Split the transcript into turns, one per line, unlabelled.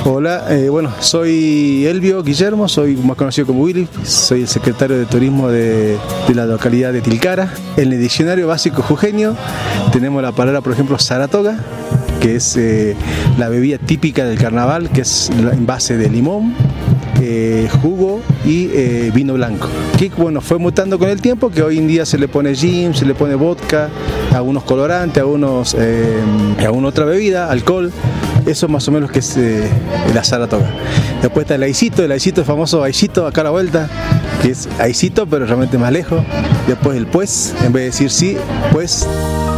Hola, bueno, soy Elvio Guillermo, soy más conocido como Willy, soy el secretario de Turismo de la localidad de Tilcara. En el diccionario básico jujeño tenemos la palabra, por ejemplo, Saratoga, que es la bebida típica del carnaval, que es en base de limón, jugo y vino blanco, que bueno, fue mutando con el tiempo, que hoy en día se le pone gin, se le pone vodka, algunos colorantes, alguna otra bebida, alcohol. Eso más o menos que es la Saratoga. Después está el aisito, el famoso aisito acá a la vuelta, que es aisito pero realmente más lejos. Después el pues, en vez de decir sí, pues.